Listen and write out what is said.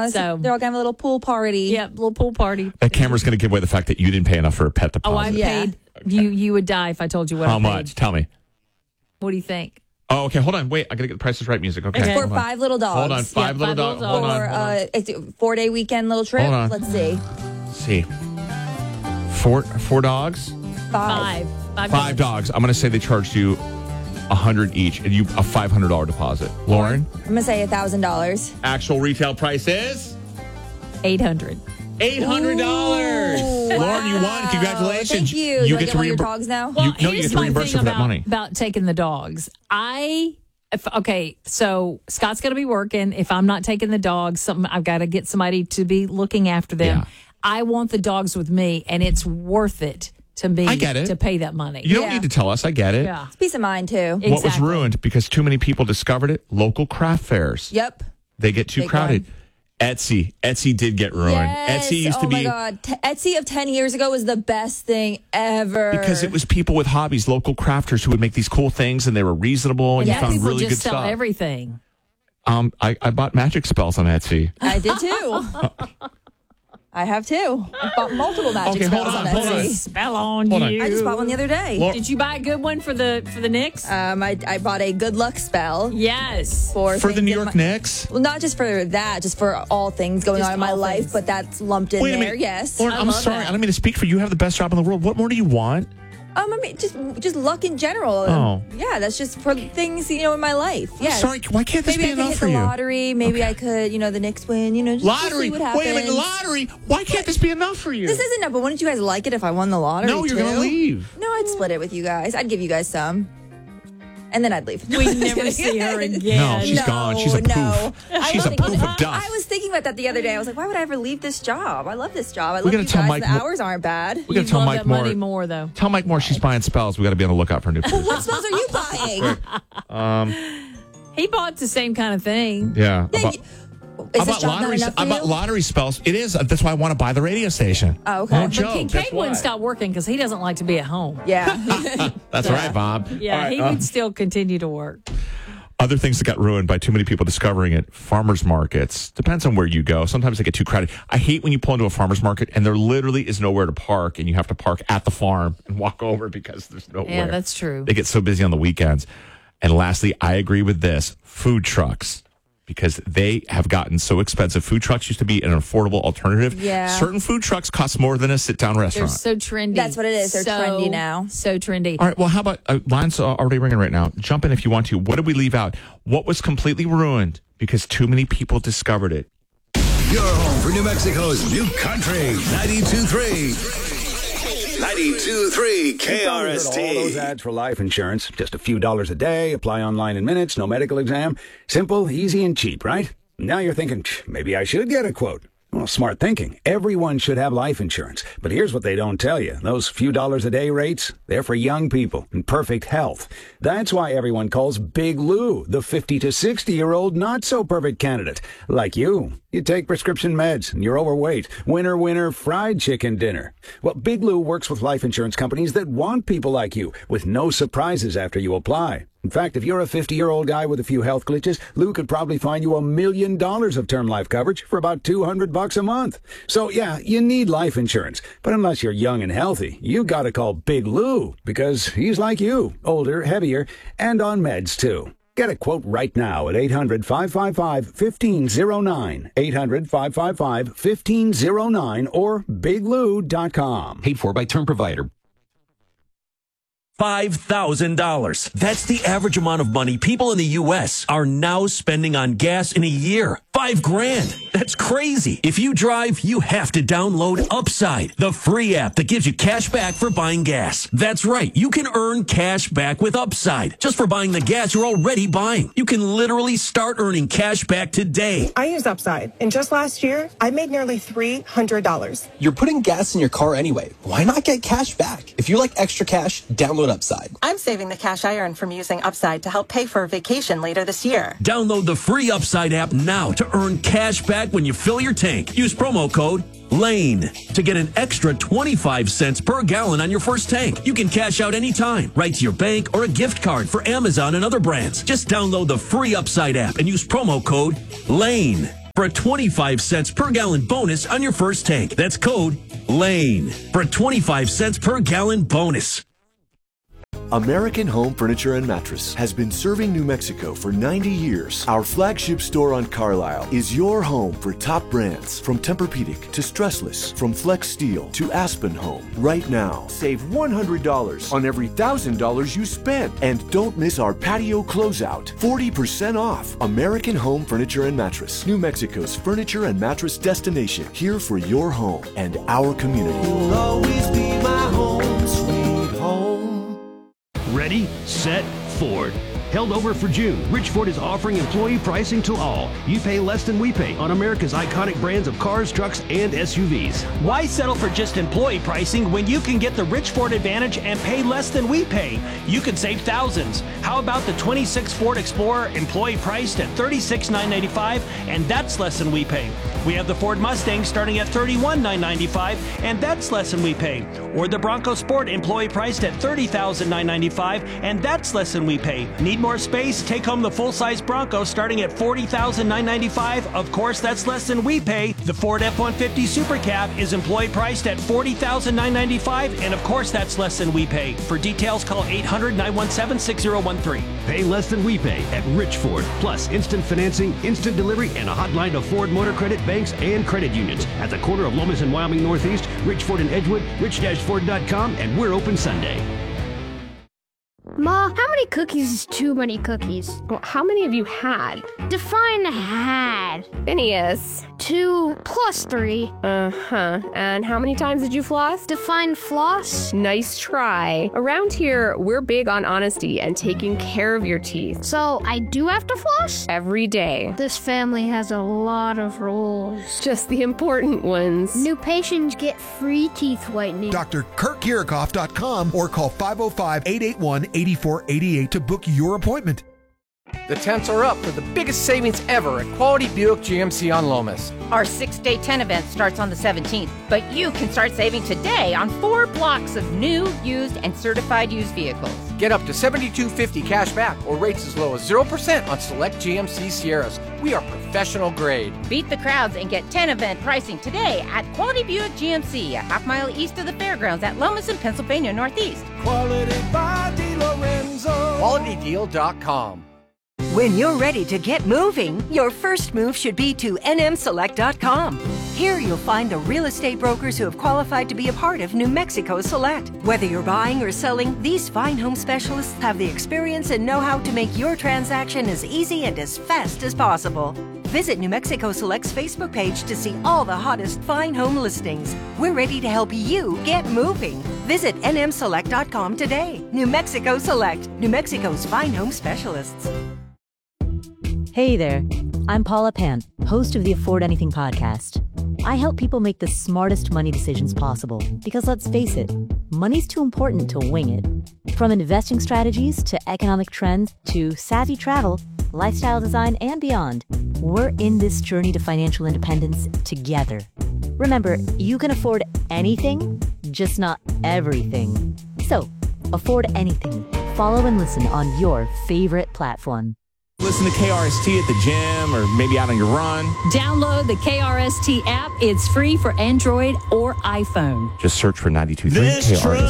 So they're all gonna have a little pool party. Yeah, little pool party. That camera's going to give away the fact that you didn't pay enough for a pet deposit. Oh, I paid. You would die if I told you what I How paid. much? Tell me. What do you think? Oh, okay. Hold on. Wait. I got to get the Price is Right music. Okay. It's for hold on. 5 little dogs. Hold on. Five little dogs. Hold on. Or it's a 4-day weekend little trip. Hold on. Let's see. Let's see. Four dogs? 5. Five dogs. I'm going to say they charged you $100 each and you a $500 deposit. Lauren? I'm gonna say $1,000. Actual retail price is $800. $800. Lauren, you won. Congratulations. Thank you. Do I get one of your dogs now? Well, you here's get to my reimburse thing her for that money. about taking the dogs. So Scott's going to be working. If I'm not taking the dogs, I've got to get somebody to be looking after them. Yeah. I want the dogs with me, and it's worth it to me I get it. to pay that money. You don't need to tell us. I get it. Yeah. It's peace of mind too. Exactly. What was ruined because too many people discovered it? Local craft fairs. Yep. They get too Big crowded. one. Etsy did get ruined. Yes. Etsy used to be. Oh my God. Etsy of 10 years ago was the best thing ever. Because it was people with hobbies, local crafters who would make these cool things and they were reasonable and you found people really just good sell stuff. everything. I bought magic spells on Etsy. I did too. I have too. I bought multiple magic Okay, hold spells on, on hold on. Etsy. Spell on Hold on. you. I just bought one the other day. Did you buy a good one for the Knicks? I bought a good luck spell Yes. for For the things New in York my- Knicks? Well, not just for that, just for all things going Just on in my all life, things. but that's lumped in Wait a there. minute. Yes. Lauren, I I'm love sorry. that. I don't mean to speak for you. You have the best job in the world. What more do you want? I mean, just luck in general. Oh. Yeah, that's just for things, in my life. I'm Yes. sorry. Why can't this Maybe be I could enough hit for the you? lottery. Maybe I could, the Knicks win. Just Lottery. see what happens. Wait a minute. Lottery. Why can't this be enough for you? This isn't enough, but wouldn't you guys like it if I won the lottery? No, you're going to too? leave. No, I'd split it with you guys. I'd give you guys some. And then I'd leave. We never see her again. No, she's gone. She's a poof. She's a poof of dust. I was thinking about that the other day. I was like, why would I ever leave this job? I love this job. I We love gotta you tell guys. Mike The Mo- hours aren't bad. We got to You'd tell love Mike that money more. more, though. Tell Mike Moore she's buying spells. We got to be on the lookout for new pieces. What spells are you buying? He bought the same kind of thing. Yeah. Yeah, About- Is I this bought job not lottery. enough for I bought you? lottery spells. It is. That's why I want to buy the radio station. Oh, okay. No But joke. Kate That's wouldn't why. stop working because he doesn't like to be at home. Yeah. That's right, Bob. Yeah, All right, he would still continue to work. Other things that got ruined by too many people discovering it, farmers markets. Depends on where you go. Sometimes they get too crowded. I hate when you pull into a farmers market and there literally is nowhere to park and you have to park at the farm and walk over because there's nowhere. Yeah, that's true. They get so busy on the weekends. And lastly, I agree with this, food trucks. Because they have gotten so expensive. Food trucks used to be an affordable alternative. Yeah. Certain food trucks cost more than a sit-down They're restaurant. so trendy. That's what it is. They're trendy now. So trendy. All right, well, how about, line's already ringing right now. Jump in if you want to. What did we leave out? What was completely ruined because too many people discovered it? Your home for New Mexico's new country. 92.3. 92.3 Heard all those KRST. ads for life insurance. Just a few dollars a day, apply online in minutes, no medical exam. Simple, easy, and cheap, right? Now you're thinking, maybe I should get a quote. Well, smart thinking. Everyone should have life insurance. But here's what they don't tell you. Those few dollars a day rates, they're for young people in perfect health. That's why everyone calls Big Lou the 50 to 60-year-old not-so-perfect candidate. Like you. You take prescription meds and you're overweight. Winner, winner, fried chicken dinner. Well, Big Lou works with life insurance companies that want people like you with no surprises after you apply. In fact, if you're a 50-year-old guy with a few health glitches, Lou could probably find you $1 million of term life coverage for about $200 a month. So yeah, you need life insurance. But unless you're young and healthy, you gotta call Big Lou because he's like you, older, heavier, and on meds too. Get a quote right now at 800-555-1509, 800-555-1509, or biglou.com. Paid for by term provider. $5,000. That's the average amount of money people in the U.S. are now spending on gas in a year. $5,000. That's crazy. If you drive, you have to download Upside, the free app that gives you cash back for buying gas. That's right. You can earn cash back with Upside just for buying the gas you're already buying. You can literally start earning cash back today. I use Upside, and just last year, I made nearly $300. You're putting gas in your car anyway. Why not get cash back? If you like extra cash, download Upside. I'm saving the cash I earn from using Upside to help pay for a vacation later this year. Download the free Upside app now to earn cash back when you fill your tank. Use promo code LANE to get an extra 25 cents per gallon on your first tank. You can cash out anytime, right to your bank or a gift card for Amazon and other brands. Just download the free Upside app and use promo code LANE. for a 25 cents per gallon bonus on your first tank. That's code LANE for a 25 cents per gallon bonus. American Home Furniture and Mattress has been serving New Mexico for 90 years. Our flagship store on Carlisle is your home for top brands, from Tempur-Pedic to Stressless, from Flex Steel to Aspen Home. Right now, save $100 on every $1,000 you spend. And don't miss our patio closeout, 40% off. American Home Furniture and Mattress, New Mexico's furniture and mattress destination, here for your home and our community. You'll always be my home, sweet home. Ready, set, Ford. Held over for June, Rich Ford is offering employee pricing to all. You pay less than we pay on America's iconic brands of cars, trucks, and SUVs. Why settle for just employee pricing when you can get the Rich Ford Advantage and pay less than we pay? You could save thousands. How about the 26 Ford Explorer employee priced at $36,995, and that's less than we pay? We have the Ford Mustang starting at $31,995, and that's less than we pay. Or the Bronco Sport employee priced at $30,995, and that's less than we pay. Need more space? Take home the full-size Bronco starting at $40,995. Of course, that's less than we pay. The Ford F-150 Super Cab is employee priced at $40,995, and of course, that's less than we pay. For details, call 800-917-6013. Pay less than we pay at Rich Ford. Plus, instant financing, instant delivery, and a hotline to Ford Motor Credit, banks, and credit unions. At the corner of Lomas and Wyoming Northeast, Rich Ford in Edgewood, rich-ford.com, and we're open Sunday. Ma, how many cookies is too many cookies? Well, how many have you had? Define had. Phineas. 2 plus 3. Uh-huh. And how many times did you floss? Define floss. Nice try. Around here, we're big on honesty and taking care of your teeth. So I do have to floss? Every day. This family has a lot of rules. Just the important ones. New patients get free teeth whitening. DrKirkKirikoff.com or call 505-881-8488 to book your appointment. The tents are up for the biggest savings ever at Quality Buick GMC on Lomas. Our 6-day tent event starts on the 17th, but you can start saving today on 4 blocks of new, used, and certified used vehicles. Get up to $72.50 cash back or rates as low as 0% on select GMC Sierras. We are professional grade. Beat the crowds and get tent event pricing today at Quality Buick GMC, a half-mile east of the fairgrounds at Lomas in Pennsylvania Northeast. Quality by DeLorenzo. QualityDeal.com. When you're ready to get moving, your first move should be to nmselect.com. Here you'll find the real estate brokers who have qualified to be a part of New Mexico Select. Whether you're buying or selling, these fine home specialists have the experience and know-how to make your transaction as easy and as fast as possible. Visit New Mexico Select's Facebook page to see all the hottest fine home listings. We're ready to help you get moving. Visit nmselect.com today. New Mexico Select, New Mexico's fine home specialists. Hey there, I'm Paula Pant, host of the Afford Anything podcast. I help people make the smartest money decisions possible because, let's face it, money's too important to wing it. From investing strategies to economic trends to savvy travel, lifestyle design, and beyond, we're in this journey to financial independence together. Remember, you can afford anything, just not everything. So, afford anything. Follow and listen on your favorite platform. Listen to KRST at the gym or maybe out on your run. Download the KRST app. It's free for Android or iPhone. Just search for 92.3 KRST.